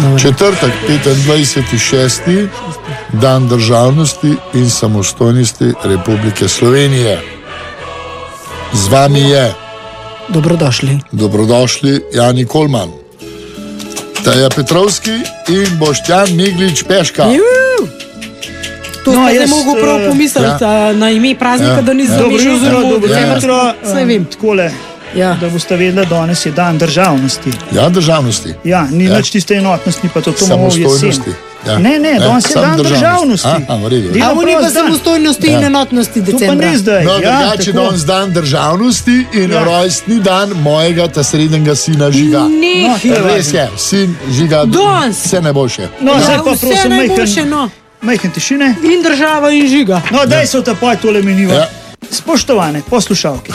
Četrtek, 25.6., dan državnosti in samostojnosti Republike Slovenije. Z vami je Dobrodošli Jani Kolman, Taja Petrovski in Boštjan Miglič Peška. To no, jaz mogu prav pomisliti na ime praznika, da nisem mišel zelo ne vem. Takole, da boste vedeli, danes je dan državnosti. Ja, državnosti. Ja, ni nič tiste enotnosti, pa to malo jesen. Samostojnosti. Ja. Ne, danes je dan državnosti. A oni pa samostojnosti in enotnosti decembra. To pa ne zdaj. No, drugače danes dan državnosti in rojstni dan mojega ta srednjega sina Žiga. Res je, sin Žiga. Vse najboljše. No, zdaj pa prosim, majhen tišine. In država in Žiga. No, daj so ta poj tole meniva. Spoštovane poslušalke,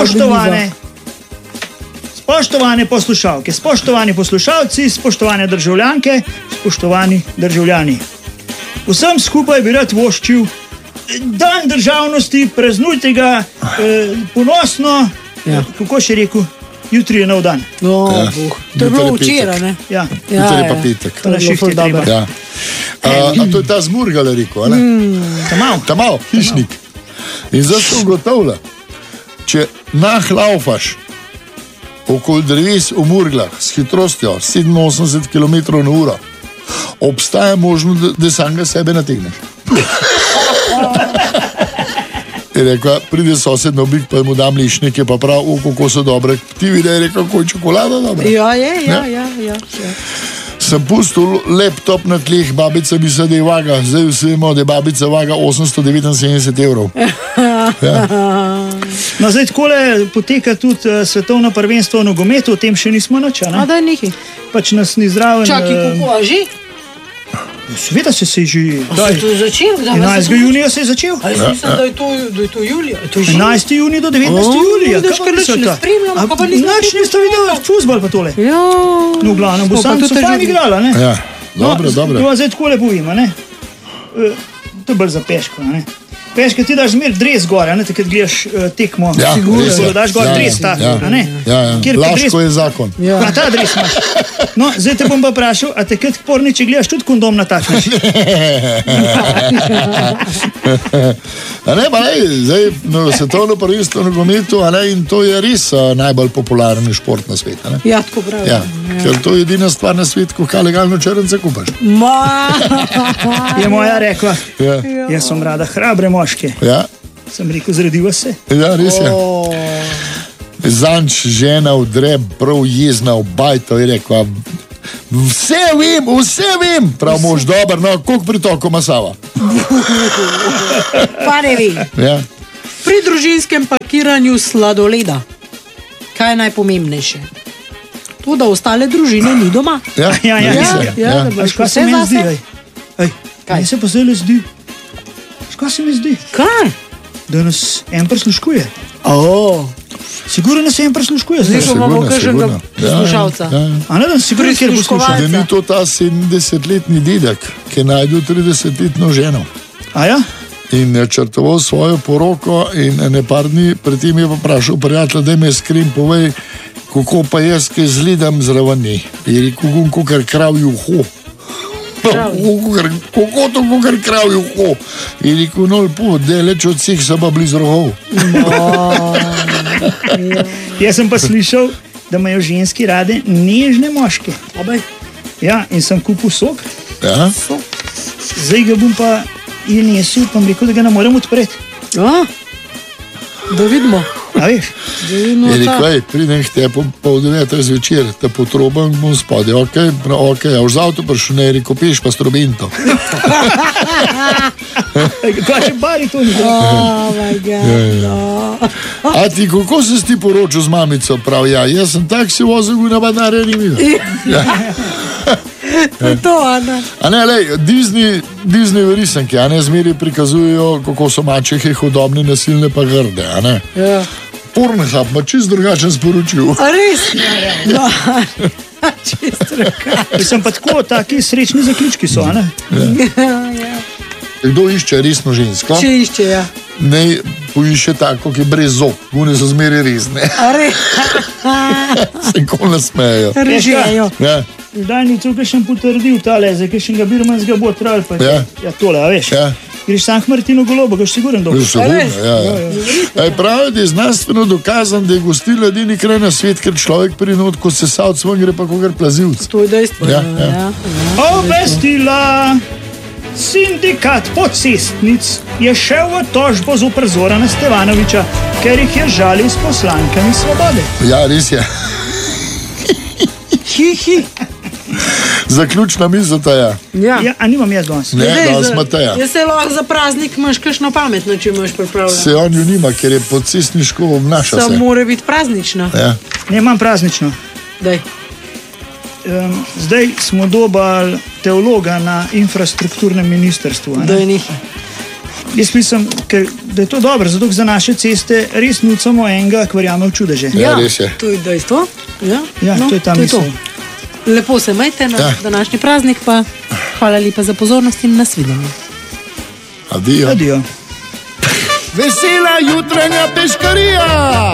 spoštovane poslušalke, spoštovani poslušalci, spoštovane državljanke, spoštovani državljani. Vsem skupaj bi rad voščil dan državnosti, praznujte ga ponosno, kako še rekel, jutri je nov dan. To je bilo včeraj, ne? Ja. Jutri je pa petek. To na šiht je treba. A to je ta zmurgala, rekel, ne? Tamal, hišnik. In zdaj se ugotovlja, če nahlaufaš okoli dreves v Murglah s hitrostjo 87 km/h, obstaja možnost, da samega sebe nategneš. Je rekel, pride sosed na oblik, pa mu dam lišnike, pa prav, kako so dobre. Ti vidi, je rekel, kako je čokolada dobra. Ja. Sem pustil laptop na tleh, babica mi se da je vaga, zdaj vsi vemo, da je babica vaga 879 evrov. No, zdaj takole poteka tudi svetovno prvenstvo v nogometu, o tem še nismo nič, ne? A da je nekaj. Pač nas ni zraven. Čakaj, kako, a že? Seveda se je že. A se to začel? 11. junija se je začel. A jaz mislim, da je to julija. 11. junij do 19. julija. Vidiš, kar nič ne spremljamo, pa nismo. Nič niste videli, fuzbal pa tole. Ja. No, v glavnem, bo sam so fajn igrala, ne? Ja, dobro. To vam zdaj takole povem, ne? To je bolj za Peško, ne? Peška, ti daš zmer dres gor, ne, takrat gledaš tekmo, sigurno, daš gor dres tak, ne? Laško je zakon. A ta dres imaš. No, zdaj te bom pa vprašal, a takrat porniče gledaš tudi kondom na tak način? A ne, pa ne, zdaj svetovno prvenstvo v nogometu, a ne, in to je res najbolj popularni šport na svetu, ne? Ja, tako pravi. Ja, ker to je edina stvar na svetu, ko legalno črnce kupaš. Je moja rekla, jaz sem rada hrabre moške. Ja. Sem rekel, zrediva se. Ja, res je. Zanč žena v dreb, prav jezna v bajto, je rekla, vse vem, prav mož, dober, no, koliko pritokov ima Sava? Pa ne vem. Ja. Pri družinskem pakiranju sladoleda, kaj je najpomembnejše? To, da ostale družine ni doma. Ja. Da boš kaj se mi zdi? Kaj se pa zdaj zdi? Kaj se mi zdi? Kaj? Da nas en prisluškuje. Sigurno nas en prisluškuje. Zdaj pa imamo kaženega poslušalca. A ne, da sigurno kjer poslušal. Da ni to ta 70-letni dedek, ki je najdel 30-letno ženo. A ja? In je črtoval svojo poroko in nepar dni pred tem je pa vprašal prijatelja, da me skrim, povej, kako pa jaz, ki zledam zraven njej. Je rekel, kakor kravji uho. Kako to, kakor kravji uho? Je rekel, no lepo, deleč od vseh so pa blizu rohov. Jaz sem pa slišal, da imajo ženski rade nežne moške. Ja, in sem kupil sok. Ja? Zdaj ga bom pa nesel, pa mi rekel, da ga ne morem odpreti. Da vidimo. A veš? Je rekel, pridem k te pol 9 zvečer, te potrobam, bom spode, ok, a už z avto prišel, ne, rekel, peš pa strobento. Kaj še bari to ni? A ti, kako se ti poročil z mamico? Prav, ja, jaz sem tak si vozil na Banare, ni videl. To, Ana. A ne, lej, Disney risanke, a ne, zmeri prikazujejo, kako so mačehe hudobne, nasilne pa grde, a ne? Ja. Pornhub ima čist drugačen sporočil. A res? No, čist drugačen. Sem pa tako, taki srečni zaključki so, a ne? Ja. Kdo išče resno žensko? Če išče, ja. Ne poišče tako, ki je brez zob, gune so zmeri resne. A res? Se ko nasmejo. Režejo. Ja. Daj ni tukaj še potrdil tale, za kakšnega birmanskega bo tral, pa ja, tole, a veš. Ja. Greš sam k Martinu Golobu, ga siguren dobro. Pravi, da je znanstveno dokazan, da je gostil edini kraj na svet, ker človek pri not, ko se savc ven gre pa kogar plazivc. To je dejstvo. Obvestila! Sindikat podsestnic je šel v tožbo zoper Zorana Stevanovića, ker jih je žalil s poslankami Svobode. Ja, res je. Hihi. Zaključna misel ta je. Ja. Ja, a nimam jaz danes. Ne, danes ima ta je. Jaz se lahko za praznik imaš kakšno pametno, če imaš pripravljeno. Se on ju nima, ker je podsestniško obnaša se. Samo mora biti praznično. Ja. Ne, imam praznično. Daj. Zdaj smo dobali teologa na infrastrukturnem ministrstvu. Daj nekaj. Jaz mislim, da je to dobro, zato za naše ceste res nucamo enega, ki verjame v čudeže. Ja, res je. To je dejstvo. Ja, to je ta misel. Lepo se majte na današnji praznik, pa hvala lepa za pozornost in nasvidenje. Adijo. Adijo. Vesela jutranja peškarija!